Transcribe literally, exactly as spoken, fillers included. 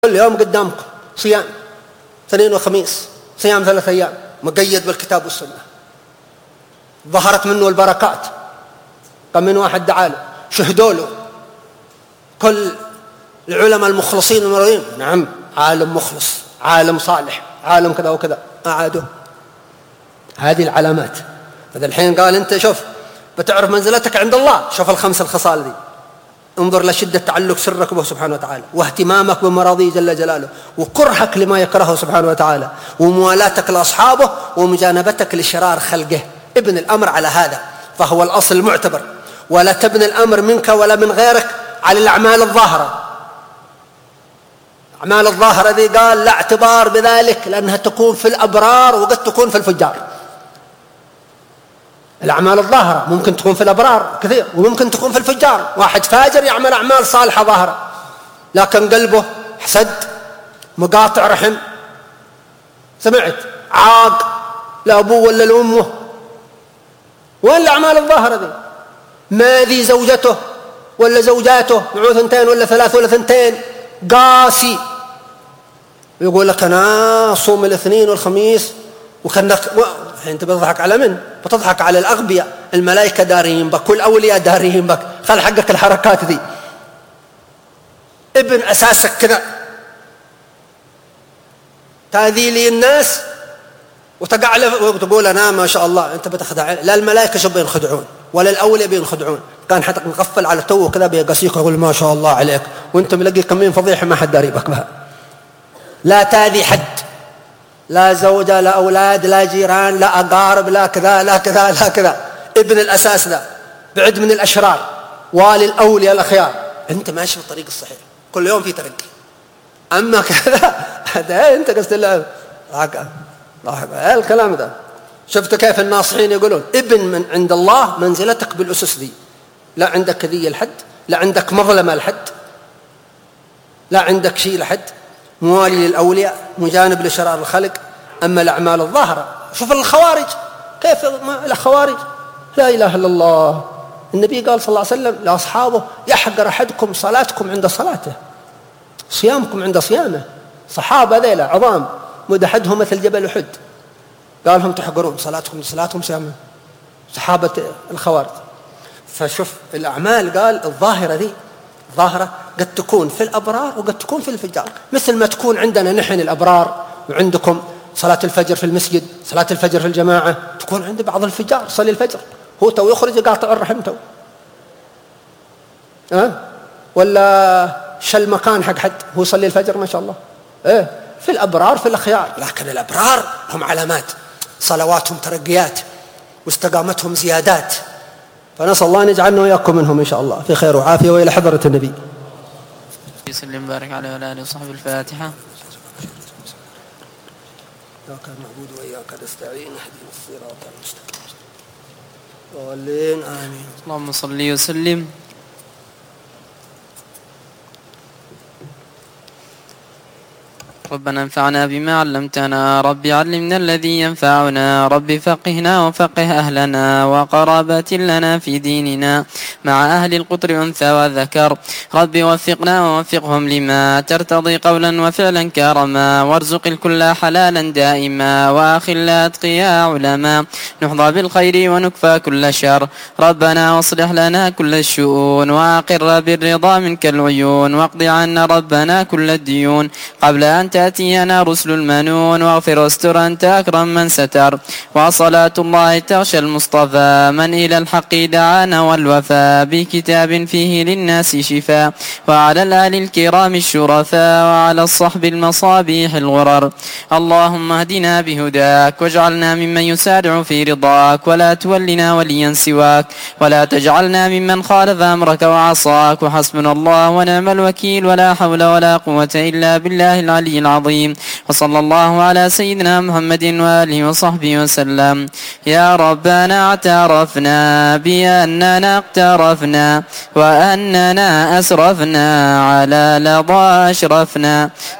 كل يوم قدامكم صيام اثنين وخميس، صيام ثلاث أيام مقيد بالكتاب والسنة، ظهرت منه البركات. كم من واحد دعا له شهدوا له كل العلماء المخلصين المرضين، نعم عالم مخلص، عالم صالح، عالم كذا وكذا، أعادوا. هذه العلامات. هذا الحين قال أنت شوف بتعرف منزلتك عند الله، شوف الخمس الخصال دي، انظر لشدة تعلق سرك به سبحانه وتعالى، واهتمامك بمراضيه جل جلاله، وكرهك لما يكرهه سبحانه وتعالى، وموالاتك لأصحابه، ومجانبتك لشرار خلقه. ابن الأمر على هذا، فهو الأصل المعتبر. ولا تبني الأمر منك ولا من غيرك على الأعمال الظاهرة. أعمال الظاهرة ذي قال لا اعتبار بذلك، لأنها تكون في الأبرار وقد تكون في الفجار. الأعمال الظاهرة ممكن تكون في الأبرار كثير، وممكن تكون في الفجار. واحد فاجر يعمل أعمال صالحة ظاهرة، لكن قلبه حسد، مقاطع رحم، سمعت عاق لأبوه ولا لأمه. وين الأعمال الظاهرة ذي؟ ما ذي زوجته ولا زوجاته معه ثنتين ولا ثلاث ولا ثنتين، قاسي، يقول لك أنا صوم الاثنين والخميس وخنك. أنت بتضحك على من؟ بتضحك على الأغبياء. الملائكة دارين بك والأولياء دارين بك، خل حقك الحركات ذي. ابن أساسك كذا تاذيلي الناس وتقع وتقول أنا ما شاء الله. أنت بتخدع، لا الملائكة شو بينخدعون ولا الأولياء بينخدعون. كان حتى مغفل على تو كذا بيقاسيك ويقول ما شاء الله عليك، وأنت ملقي كمين فضيحة ما حد داري بك بها. لا تاذي حد، لا زوجة لا أولاد لا جيران لا أقارب لا كذا لا كذا لا كذا. ابن الأساس ذا بعد من الأشرار، والي الأولياء الأخيار. أنت ماشي في الطريق الصحيح، كل يوم في ترقي. أما كذا هذا أنت قصد الله لا الكلام ده. شفت كيف الناصحين يقولون ابن من عند الله منزلتك بالأسس ذي، لا عندك ذي الحد، لا عندك مظلمة الحد، لا عندك شيء لحد، موالي للأولياء، مجانب لشرار الخلق. أما الأعمال الظاهرة، شوف الخوارج كيف الخوارج، لا إله إلا الله. النبي قال صلى الله عليه وسلم لأصحابه يحقر أحدكم صلاتكم عند صلاته، صيامكم عند صيامه. صحابة ذيلا عظام مد أحدهم مثل جبل أحد، قال هم تحقرون صلاتكم صلاتهم صيامهم، صحابة الخوارج. فشوف الأعمال قال الظاهرة ذي، ظاهرة قد تكون في الأبرار وقد تكون في الفجار، مثل ما تكون عندنا نحن الأبرار وعندكم صلاة الفجر في المسجد، صلاة الفجر في الجماعة، تكون عند بعض الفجار صلي الفجر هو تو يخرج يقاطع الرحم تو أه؟ ولا شل مكان حق حد هو يصلي الفجر ما شاء الله. إيه في الأبرار في الأخيار، لكن الأبرار هم علامات، صلواتهم ترقيات واستقامتهم زيادات. فنسأل الله أن يجعلنا وإياكم منهم إن شاء الله في خير وعافية، وإلى حضرة النبي. يسلم بارك عليه وعلى آله وصحبه. الفاتحة. إياك نعبد وإياك نستعين اهدنا الصراط المستقيم ضالين آمين. اللهم صل وسلم. ربنا انفعنا بما علمتنا، رب علمنا الذي ينفعنا، رب فقهنا وفقه أهلنا وقرابات لنا في ديننا مع أهل القطر أنثى وذكر. رب وفقنا ووفقهم لما ترتضي قولا وفعلا كرما، وارزق الكل حلالا دائما، وأخل أتقياء علما، نحظى بالخير ونكفى كل شر. ربنا واصلح لنا كل الشؤون، وأقر بالرضا منك العيون، واقض عنا ربنا كل الديون قبل أن تأتينا رسل المنون. واغفر واستر أنت أكرم من ستر، وصلاة الله تغشى المصطفى من إلى الحق دعانا والوفاء، بكتاب فيه للناس شفاء، وعلى الآل الكرام الشرفاء، وعلى الصحب المصابيح الغرر. اللهم اهدنا بهداك، واجعلنا ممن يسارع في رضاك، ولا تولنا وليا سواك، ولا تجعلنا ممن خالف أمرك وعصاك. وحسبنا الله ونعم الوكيل، ولا حول ولا قوة إلا بالله العلي العظيم. وصلى الله على سيدنا محمد وآله وصحبه وسلم. يا ربنا اعترفنا بأننا اقترفنا، وأننا أسرفنا على لظى أشرفنا،